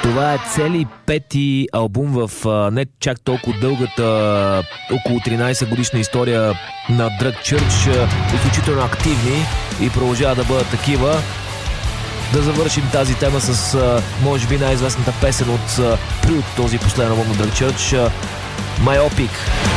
Това е цели пети албум в не чак толкова дългата, около 13 годишна история на Drug Church. Изключително активни и продължават да бъдат такива. Да завършим тази тема с може би най-известната песен от този последен албум на Drug Church, Myopic.